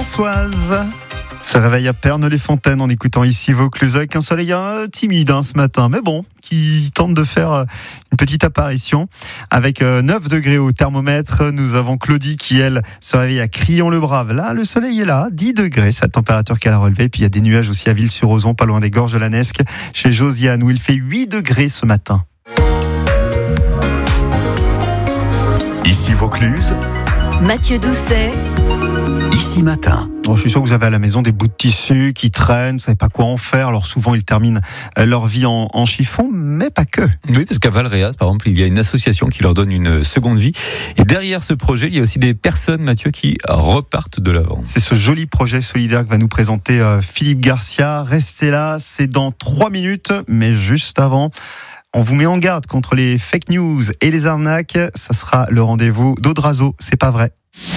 Françoise se réveille à Pernes-les-Fontaines en écoutant ici Vaucluse avec un soleil timide ce matin, mais bon, qui tente de faire une petite apparition avec 9 degrés au thermomètre. Nous avons Claudie qui, elle, se réveille à Crillon-le-Brave. Là, le soleil est là, 10 degrés, c'est la température qu'elle a relevée. Puis il y a des nuages aussi à Ville-sur-Ozon, pas loin des Gorges de la Nesque, chez Josiane, où il fait 8 degrés ce matin. Ici Vaucluse, Mathieu Doucet. Ici Matin. Bon, je suis sûr que vous avez à la maison des bouts de tissu qui traînent, vous savez pas quoi en faire. Alors souvent ils terminent leur vie en chiffon, mais pas que. Oui, parce qu'à Valréas, par exemple, il y a une association qui leur donne une seconde vie. Et derrière ce projet, il y a aussi des personnes, Mathieu, qui repartent de l'avant. C'est ce joli projet solidaire que va nous présenter Philippe Garcia. Restez là, c'est dans 3 minutes, mais juste avant, on vous met en garde contre les fake news et les arnaques. Ça sera le rendez-vous d'Audrazo, c'est pas vrai.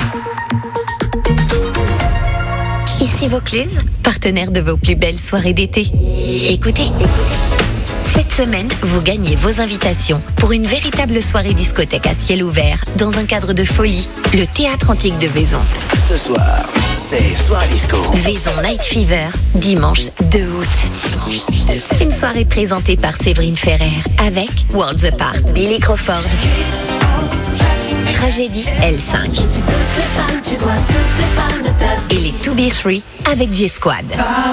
Ici Vaucluse, partenaire de vos plus belles soirées d'été. Écoutez, cette semaine, vous gagnez vos invitations pour une véritable soirée discothèque à ciel ouvert dans un cadre de folie, le Théâtre Antique de Vaison. Ce soir, c'est Soirée Disco. Vaison Night Fever, dimanche 2 août. Une soirée présentée par Séverine Ferrer avec Worlds Apart, Billy Crawford, Tragédie L5 et les 2B3 avec J-Squad.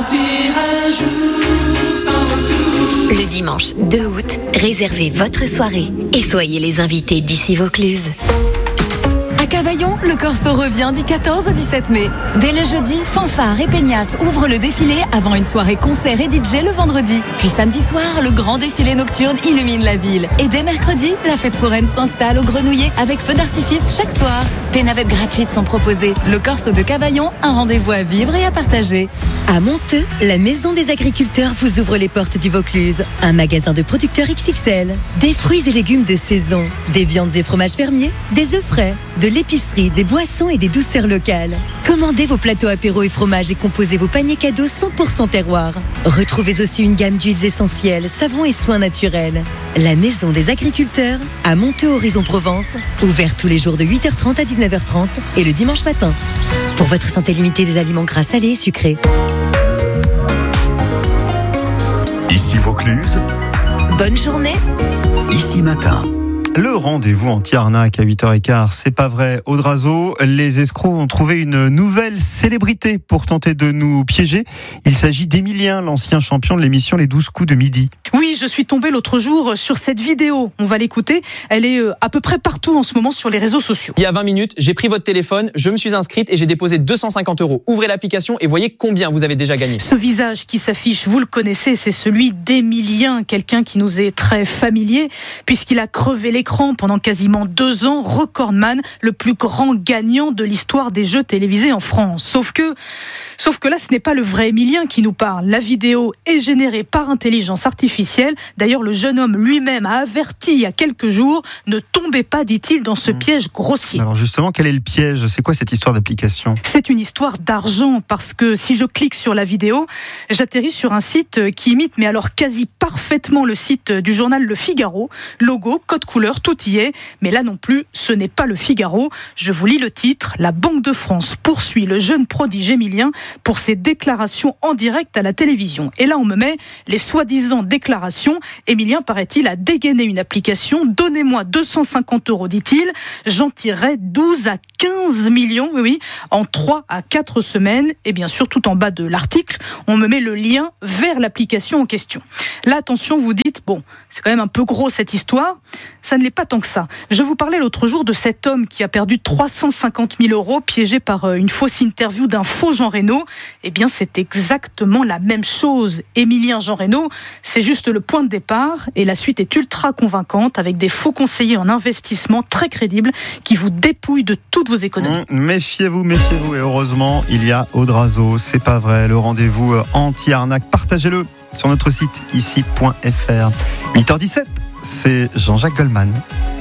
Le dimanche 2 août, réservez votre soirée et soyez les invités d'ici Vaucluse. À Cavaillon, le Corso revient du 14 au 17 mai. Dès le jeudi, Fanfare et Peignasse ouvrent le défilé avant une soirée concert et DJ le vendredi. Puis samedi soir, le grand défilé nocturne illumine la ville. Et dès mercredi, la fête foraine s'installe au Grenouillet avec feu d'artifice chaque soir. Des navettes gratuites sont proposées. Le Corso de Cavaillon, un rendez-vous à vivre et à partager. À Monteux, la Maison des Agriculteurs vous ouvre les portes du Vaucluse. Un magasin de producteurs XXL. Des fruits et légumes de saison. Des viandes et fromages fermiers. Des œufs frais. De l'épicerie, des boissons et des douceurs locales. Commandez vos plateaux apéros et fromages et composez vos paniers cadeaux 100% terroir. Retrouvez aussi une gamme d'huiles essentielles, savons et soins naturels. La Maison des Agriculteurs, à Monteux Horizon Provence, ouvert tous les jours de 8h30 à 19h30 et le dimanche matin. Pour votre santé, limitez les aliments gras, salés et sucrés. Ici Vaucluse, Bonne journée. Ici Matin. Le rendez-vous anti-arnaque à 8h15, c'est pas vrai. Audrazo, les escrocs ont trouvé une nouvelle célébrité pour tenter de nous piéger. Il s'agit d'Emilien, l'ancien champion de l'émission Les 12 coups de midi. Oui, je suis tombée l'autre jour sur cette vidéo. On va l'écouter. Elle est à peu près partout en ce moment sur les réseaux sociaux. Il y a 20 minutes, j'ai pris votre téléphone, je me suis inscrite et j'ai déposé 250 €. Ouvrez l'application et voyez combien vous avez déjà gagné. Ce visage qui s'affiche, vous le connaissez, c'est celui d'Emilien, quelqu'un qui nous est très familier puisqu'il a crevé l'écran pendant quasiment 2 ans, recordman, le plus grand gagnant de l'histoire des jeux télévisés en France. Sauf que là, ce n'est pas le vrai Emilien qui nous parle. La vidéo est générée par intelligence artificielle. D'ailleurs, le jeune homme lui-même a averti il y a quelques jours, ne tombez pas, dit-il, dans ce piège grossier. Alors justement, quel est le piège ? C'est quoi cette histoire d'application ? C'est une histoire d'argent parce que si je clique sur la vidéo, j'atterris sur un site qui imite, mais alors quasi parfaitement le site du journal Le Figaro. Logo, code couleur, tout y est. Mais là non plus, ce n'est pas Le Figaro. Je vous lis le titre. La Banque de France poursuit le jeune prodige Emilien pour ses déclarations en direct à la télévision. Et là, on me met les soi-disant déclarations. Emilien, paraît-il, a dégainé une application. Donnez-moi 250 €, dit-il. J'en tirerai 12 à 15 millions, oui, en 3 à 4 semaines. Et bien sûr, tout en bas de l'article, on me met le lien vers l'application en question. Là, attention, vous dites, bon, c'est quand même un peu gros cette histoire. Ça ne l'est pas tant que ça. Je vous parlais l'autre jour de cet homme qui a perdu 350 000 € piégé par une fausse interview d'un faux Jean Reno. Eh bien, c'est exactement la même chose. Emilien Jean Reno, c'est juste le point de départ et la suite est ultra convaincante avec des faux conseillers en investissement très crédibles qui vous dépouillent de toutes vos économies. Méfiez-vous. Et heureusement, il y a Audrazo. C'est pas vrai. Le rendez-vous anti-arnaque. Partagez-le sur notre site ici.fr. 8h17, c'est Jean-Jacques Goldman.